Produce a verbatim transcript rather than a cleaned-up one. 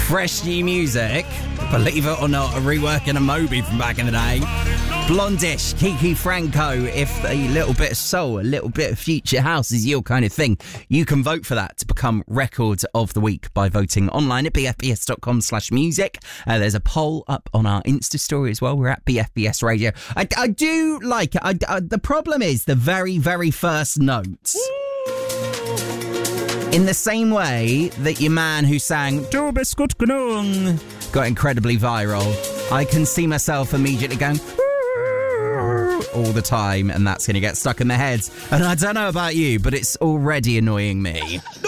Fresh new music. Believe it or not, a reworking a Moby from back in the day. Blondish, Kiki Franco. If a little bit of soul, a little bit of future house is your kind of thing, you can vote for that to become Record of the Week by voting online at b f b s dot com slash music. Uh, there's a poll up on our Insta story as well. We're at B F B S Radio. I, I do like it. I, I, the problem is the very, very first note. In the same way that your man who sang Du bist gut genug got incredibly viral, I can see myself immediately going all the time, and that's going to get stuck in my head. And I don't know about you, but it's already annoying me.